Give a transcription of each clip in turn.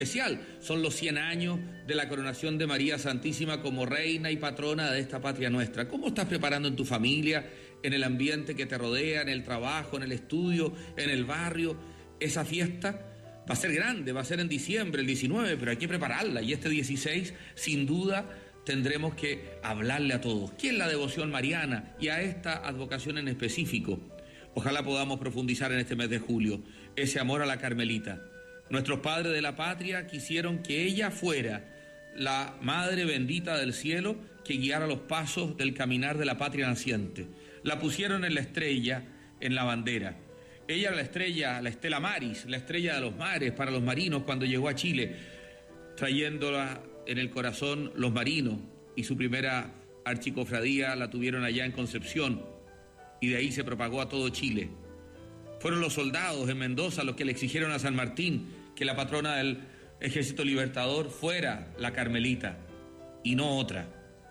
especial. Son los 100 años de la coronación de María Santísima como reina y patrona de esta patria nuestra. ¿Cómo estás preparando en tu familia, en el ambiente que te rodea, en el trabajo, en el estudio, en el barrio? Esa fiesta va a ser grande, va a ser en diciembre, el 19, pero hay que prepararla. Y este 16, sin duda, tendremos que hablarle a todos. ¿Qué es la devoción mariana? Y a esta advocación en específico. Ojalá podamos profundizar en este mes de julio. Ese amor a la Carmelita. Nuestros padres de la patria quisieron que ella fuera la Madre bendita del cielo que guiara los pasos del caminar de la patria naciente. La pusieron en la estrella, en la bandera. Ella era la estrella, la Stella Maris, la estrella de los mares para los marinos cuando llegó a Chile, trayéndola en el corazón los marinos, y su primera archicofradía la tuvieron allá en Concepción, y de ahí se propagó a todo Chile. Fueron los soldados en Mendoza los que le exigieron a San Martín que la patrona del Ejército Libertador fuera la Carmelita y no otra.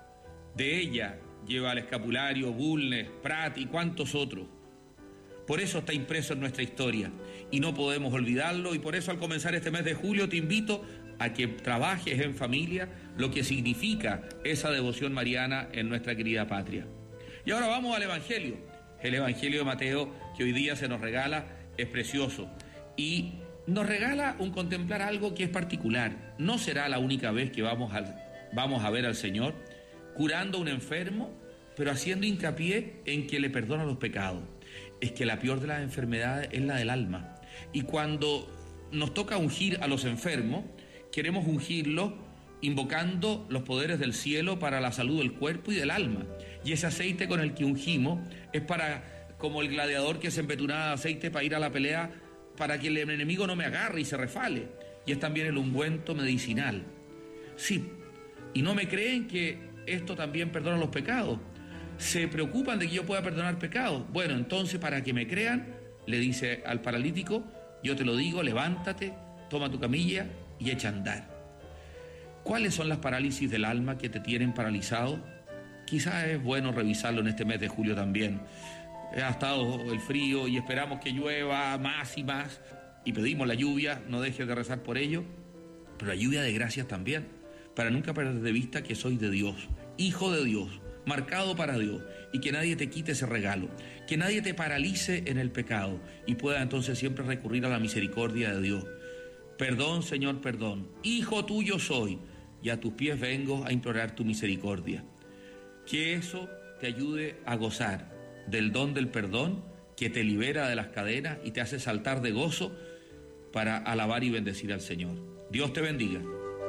De ella lleva el escapulario Bulnes, Prat y cuantos otros. Por eso está impreso en nuestra historia y no podemos olvidarlo, y por eso al comenzar este mes de julio te invito a que trabajes en familia lo que significa esa devoción mariana en nuestra querida patria. Y ahora vamos al Evangelio. El Evangelio de Mateo que hoy día se nos regala es precioso y nos regala un contemplar algo que es particular. No será la única vez que vamos a ver al Señor curando a un enfermo, pero haciendo hincapié en que le perdona los pecados. Es que la peor de las enfermedades es la del alma. Y cuando nos toca ungir a los enfermos, queremos ungirlos invocando los poderes del cielo para la salud del cuerpo y del alma. Y ese aceite con el que ungimos es para, como el gladiador que se empetunaba de aceite para ir a la pelea, para que el enemigo no me agarre y se refale. Y es también el ungüento medicinal. Sí, y no me creen que esto también perdona los pecados. Se preocupan de que yo pueda perdonar pecados. Bueno, entonces para que me crean, le dice al paralítico, yo te lo digo, levántate, toma tu camilla y echa a andar. ¿Cuáles son las parálisis del alma que te tienen paralizado? Quizás es bueno revisarlo en este mes de julio también. Ha estado el frío y esperamos que llueva más y más y pedimos la lluvia, no dejes de rezar por ello, pero la lluvia de gracias también, para nunca perder de vista que soy de Dios, hijo de Dios, marcado para Dios, y que nadie te quite ese regalo, que nadie te paralice en el pecado y pueda entonces siempre recurrir a la misericordia de Dios. Perdón, Señor, perdón, hijo tuyo soy, y a tus pies vengo a implorar tu misericordia. Que eso te ayude a gozar del don del perdón que te libera de las cadenas y te hace saltar de gozo para alabar y bendecir al Señor. Dios te bendiga.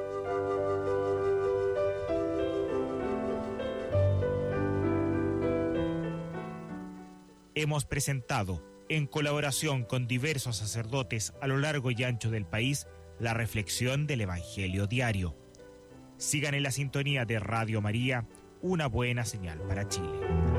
Hemos presentado, en colaboración con diversos sacerdotes a lo largo y ancho del país, la reflexión del Evangelio diario. Sigan en la sintonía de Radio María, una buena señal para Chile.